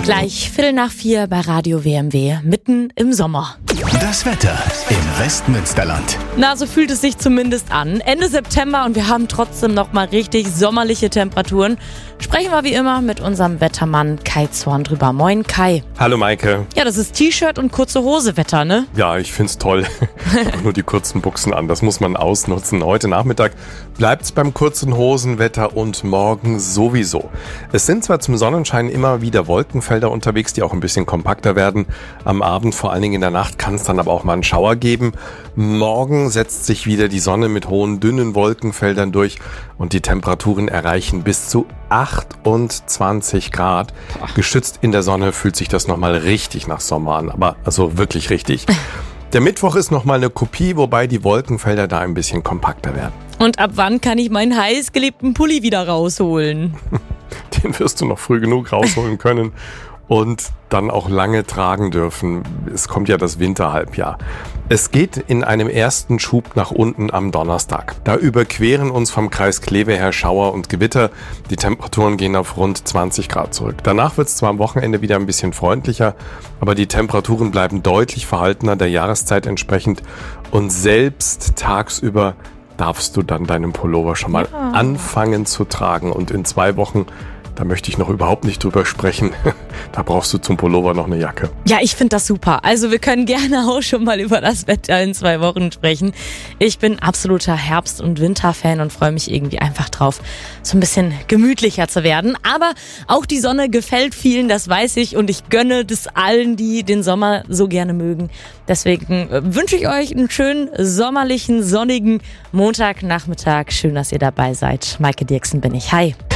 Gleich 3:15 bei Radio WMW, mitten im Sommer. Das Wetter im Westmünsterland. Na, so fühlt es sich zumindest an. Ende September und wir haben trotzdem noch mal richtig sommerliche Temperaturen. Sprechen wir wie immer mit unserem Wettermann Kai Zorn drüber. Moin Kai. Hallo Maike. Ja, das ist T-Shirt und kurze Hose Wetter, ne? Ja, ich find's toll. Nur die kurzen Buchsen an, das muss man ausnutzen. Heute Nachmittag bleibt's beim kurzen Hosenwetter und morgen sowieso. Es sind zwar zum Sonnenschein immer wieder Wolkenfelder unterwegs, die auch ein bisschen kompakter werden. Am Abend, vor allen Dingen in der Nacht, kann es dann aber auch mal einen Schauer geben. Morgen setzt sich wieder die Sonne mit hohen, dünnen Wolkenfeldern durch und die Temperaturen erreichen bis zu 28 Grad. Geschützt in der Sonne fühlt sich das nochmal richtig nach Sommer an, aber also wirklich richtig. Der Mittwoch ist nochmal eine Kopie, wobei die Wolkenfelder da ein bisschen kompakter werden. Und ab wann kann ich meinen heißgeliebten Pulli wieder rausholen? Den wirst du noch früh genug rausholen können und dann auch lange tragen dürfen. Es kommt ja das Winterhalbjahr. Es geht in einem ersten Schub nach unten am Donnerstag. Da überqueren uns vom Kreis Kleve her Schauer und Gewitter. Die Temperaturen gehen auf rund 20 Grad zurück. Danach wird es zwar am Wochenende wieder ein bisschen freundlicher, aber die Temperaturen bleiben deutlich verhaltener der Jahreszeit entsprechend. Und selbst tagsüber darfst du dann deinen Pullover schon mal anfangen zu tragen. Und in 2 Wochen, da möchte ich noch überhaupt nicht drüber sprechen. Da brauchst du zum Pullover noch eine Jacke. Ja, ich finde das super. Also wir können gerne auch schon mal über das Wetter in 2 Wochen sprechen. Ich bin absoluter Herbst- und Winterfan und freue mich irgendwie einfach drauf, so ein bisschen gemütlicher zu werden. Aber auch die Sonne gefällt vielen, das weiß ich. Und ich gönne das allen, die den Sommer so gerne mögen. Deswegen wünsche ich euch einen schönen, sommerlichen, sonnigen Montagnachmittag. Schön, dass ihr dabei seid. Maike Dirksen bin ich. Hi.